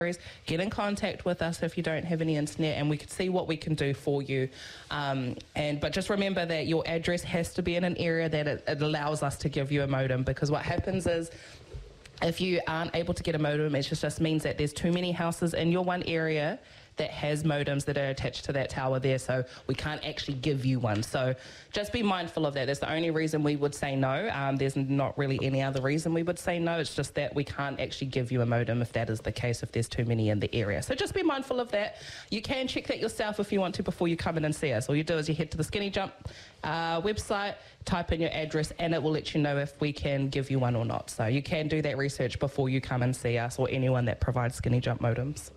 get in contact with us if you don't have any internet, and we can see what we can do for you. But just remember that your address has to be in an area that it allows us to give you a modem, because what happens is if you aren't able to get a modem, it just means that there's too many houses in your one area that has modems that are attached to that tower there, so we can't actually give you one. So just be mindful of that. That's the only reason we would say no. There's not really any other reason we would say no. It's just that we can't actually give you a modem if that is the case, if there's too many in the area. So just be mindful of that. You can check that yourself if you want to before you come in and see us. All you do is you head to the Skinny Jump website, type in your address, and it will let you know if we can give you one or not. So you can do that research before you come and see us or anyone that provides Skinny Jump modems.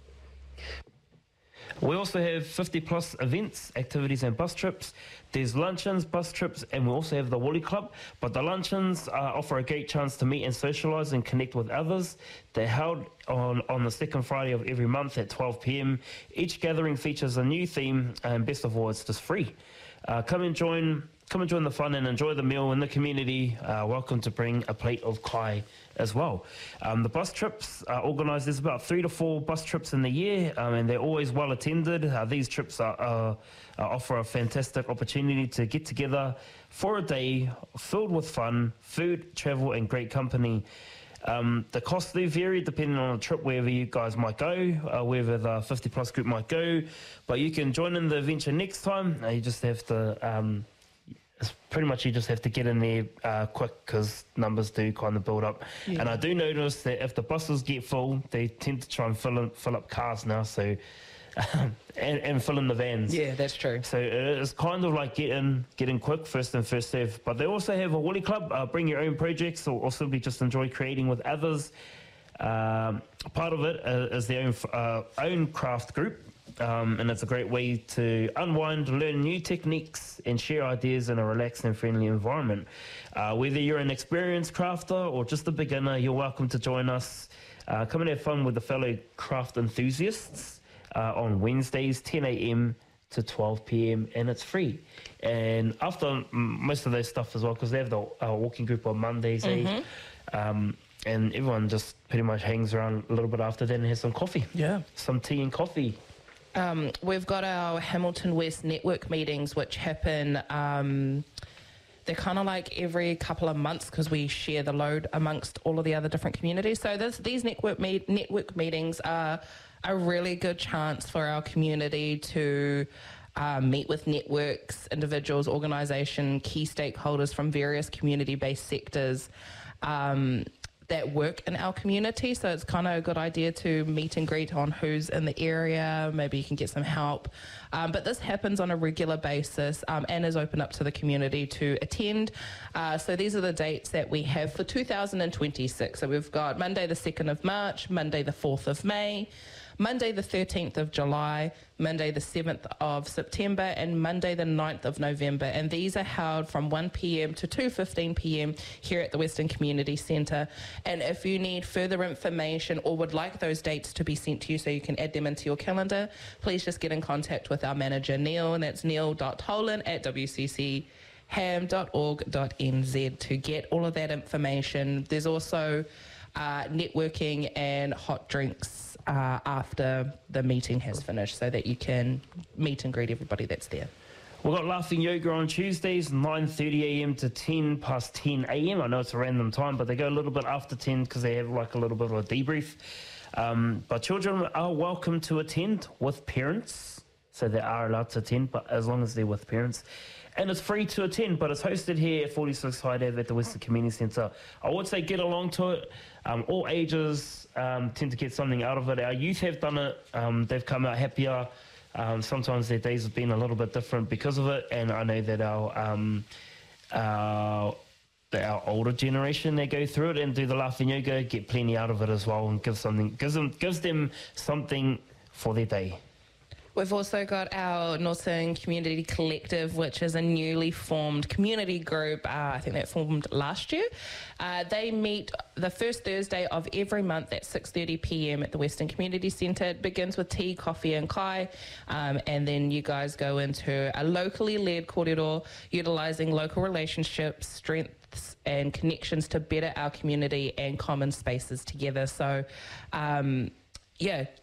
We also have 50 plus events, activities and bus trips. There's luncheons, bus trips, and we also have the Woolly Club. But the luncheons offer a great chance to meet and socialise and connect with others. They're held on the second Friday of every month at 12 p.m. Each gathering features a new theme, and best of all, it's just free. Come and join the fun and enjoy the meal in the community. Welcome to bring a plate of kai as well. The bus trips are organised. There's about 3 to 4 bus trips in the year, and they're always well attended. These trips offer a fantastic opportunity to get together for a day filled with fun, food, travel, and great company. The costs do vary depending on the trip, wherever you guys might go, wherever the 50 plus group might go. But you can join in the adventure next time. You just have to. It's pretty much you just have to get in there quick, because numbers do kind of build up. Yeah. And I do notice that if the buses get full, they tend to try and fill up cars now, so and fill in the vans. Yeah, that's true. So it's kind of like get in quick, first and first serve. But they also have a Woolly Club, bring your own projects, or simply just enjoy creating with others. Part of it is their own craft group. And it's a great way to unwind, learn new techniques, and share ideas in a relaxed and friendly environment. Whether you're an experienced crafter or just a beginner, you're welcome to join us. Come and have fun with the fellow craft enthusiasts on Wednesdays, 10 a.m. to 12 p.m. and it's free. And after most of those stuff as well, because they have the walking group on Mondays, and everyone just pretty much hangs around a little bit after that and has some coffee. Yeah. Some tea and coffee. We've got our Hamilton West network meetings, which happen, they're kind of like every couple of months, because we share the load amongst all of the other different communities. So these network meetings are a really good chance for our community to meet with networks, individuals, organisation, key stakeholders from various community-based sectors that work in our community. So it's kind of a good idea to meet and greet on who's in the area. Maybe you can get some help. But this happens on a regular basis and is open up to the community to attend. So these are the dates that we have for 2026. So we've got Monday the 2nd of March, Monday the 4th of May, Monday the 13th of July, Monday the 7th of September, and Monday the 9th of November. And these are held from 1 p.m. to 2:15 p.m. here at the Western Community Centre. And if you need further information or would like those dates to be sent to you so you can add them into your calendar, please just get in contact with our manager, Neil, and that's neil.tolan@wccham.org.nz to get all of that information. There's also networking and hot drinks after the meeting has finished, so that you can meet and greet everybody that's there. We've got Laughing Yoga on Tuesdays, 9:30 a.m. to 10 past 10 a.m. I know it's a random time, but they go a little bit after 10 because they have like a little bit of a debrief. But children are welcome to attend with parents, so they are allowed to attend, but as long as they're with parents. And it's free to attend, but it's hosted here at 46 Hideout at the Western Community Centre. I would say get along to it. All ages tend to get something out of it. Our youth have done it. They've come out happier. Sometimes their days have been a little bit different because of it. And I know that our older generation, they go through it and do the Laughing Yoga, get plenty out of it as well, and gives them something for their day. We've also got our Northern Community Collective, which is a newly formed community group. I think that formed last year. They meet the first Thursday of every month at 6:30 p.m. at the Western Community Centre. It begins with tea, coffee and kai, and then you guys go into a locally led kōrero, utilising local relationships, strengths and connections to better our community and common spaces together. So yeah,